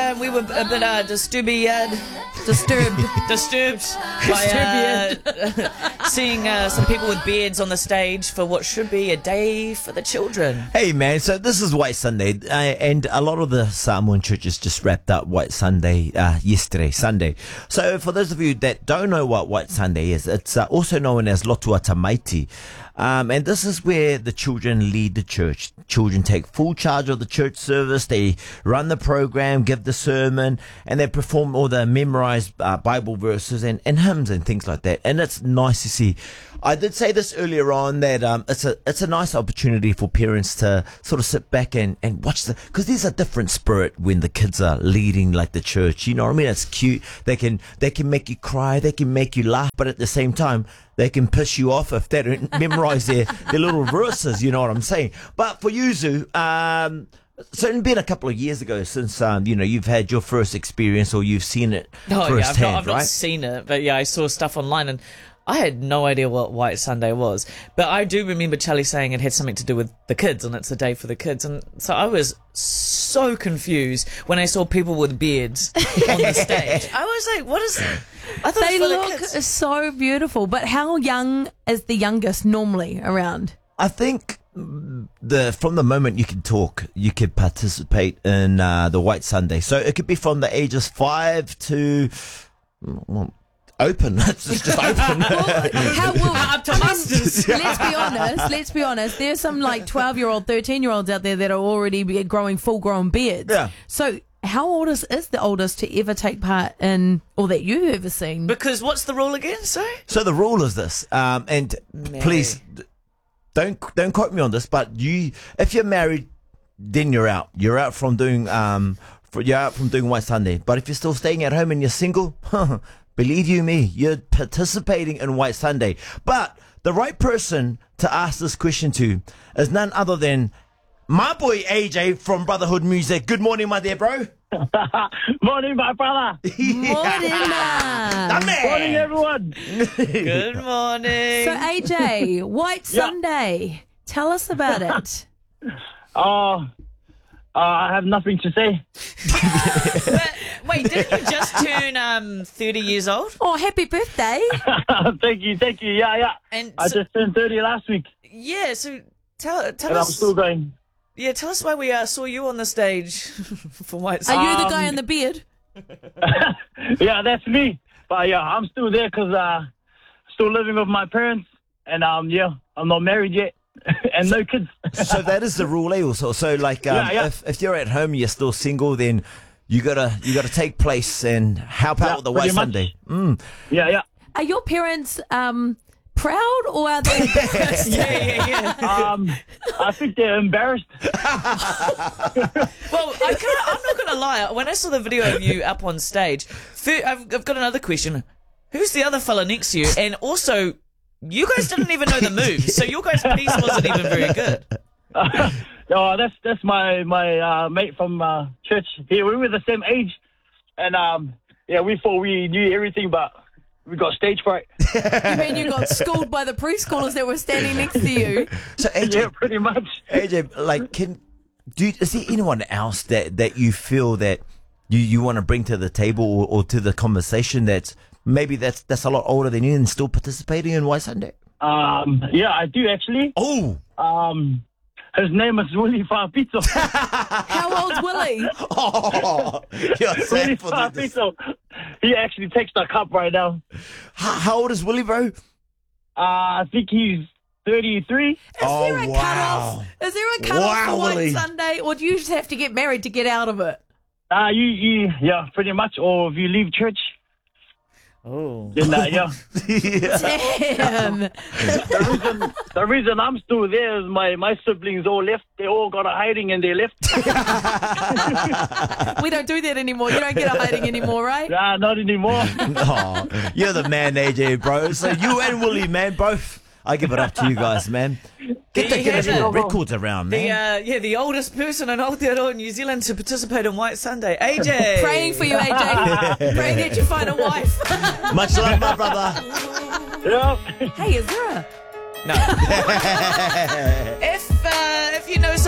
we were a bit disturbed by seeing some people with beards on the stage for what should be a day for the children. Hey man, so this is White Sunday, and a lot of the Samoan churches just wrapped up White Sunday yesterday, Sunday. So for those of you that don't know what White Sunday is, it's also known as Lotua Tamaiti. And this is where the children lead the church. Children take full charge of the church service. They run the program, give the sermon, and they perform all the memorized Bible verses and hymns and things like that. And it's nice to see. I did say this earlier on that it's a nice opportunity for parents to sort of sit back and watch because there's a different spirit when the kids are leading like the church. You know what I mean? It's cute. They can make you cry. They can make you laugh, but at the same time, they can piss you off if they don't memorize their little verses. You know what I'm saying? But for Yuzu, so it's been a couple of years ago since you've had your first experience or you've seen it firsthand, I've not seen it, but yeah, I saw stuff online and I had no idea what White Sunday was. But I do remember Charlie saying it had something to do with the kids and it's a day for the kids. And so I was so confused when I saw people with beards on the stage. I was like, what is that? I thought they it was for look the kids. so beautiful. But how young is the youngest normally around? I think from the moment you can talk, you could participate in the White Sunday. So it could be from the ages 5 to open. It's just open. Up to masters. Let's be honest. There's some like 12-year-old, 13-year-olds out there that are already growing full-grown beards. Yeah. So how old is the oldest to ever take part in, or that you've ever seen? Because what's the rule again? Sorry. So the rule is this, and please don't quote me on this, but if you're married, then you're out. You're out from doing White Sunday. But if you're still staying at home and you're single, believe you me, you're participating in White Sunday. But the right person to ask this question to is none other than my boy AJ from Brotherhood Music. Good morning, my dear bro. Morning, my brother. Morning, Morning, everyone. Good morning. So AJ, White Sunday. Tell us about it. I have nothing to say. But, wait, didn't you just turn 30 years old? Oh, happy birthday. Thank you. Yeah. And I just turned 30 last week. Yeah, so tell And us. I'm still going. Yeah, tell us why we saw you on the stage for White Sunday. Are you the guy in the beard? Yeah, that's me. But yeah, I'm still there because still living with my parents. And I'm not married yet. And no kids. So that is the rule, eh? Also, so like, if you're at home, you're still single, then you gotta take place and help out with the White Sunday. Yeah. Are your parents proud or are they embarrassed? Yeah. I think they're embarrassed. Well, I'm not going to lie. When I saw the video of you up on stage, I've got another question. Who's the other fella next to you? And also, you guys didn't even know the moves, so your guys' piece wasn't even very good. That's my mate from church. We were the same age, and we thought we knew everything, but we got stage fright. You mean you got schooled by the preschoolers that were standing next to you? So AJ, Yeah, pretty much. AJ, like, is there anyone else that you feel that you want to bring to the table or to the conversation that's maybe that's a lot older than you and still participating in White Sunday? Yeah, I do actually. Oh. His name is Willie Farpito. How old's Willie? Oh, you're Willie sad for this. Farpito. He actually takes the cup right now. How old is Willie, bro? I think he's 33. Is there a cutoff? Is there a cutoff for White Willie. Sunday, or do you just have to get married to get out of it? Yeah, pretty much. Or if you leave church, Oh. then yeah. Damn. The reason I'm still there is my siblings all left. They all got a hiding and they left. We don't do that anymore. You don't get a hiding anymore, right? Nah, not anymore. Oh, you're the man, AJ, bro. So you and Willie, man, both. I give it up to you guys, man. Get the records around, man. The oldest person in Aotearoa, New Zealand, to participate in White Sunday. AJ! Praying for you, AJ. Praying that you find a wife. Much love, my brother. Yeah. Hey, is there a... No. If you know